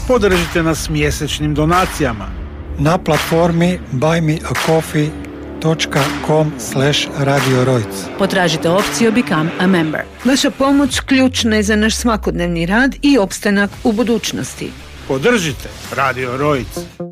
Podržite nas mjesečnim donacijama na platformi buymeacoffee.com/Radio Rojc. Potražite opciju Become a Member. Vaša pomoć ključna je za naš svakodnevni rad i opstanak u budućnosti. Podržite Radio Rojc.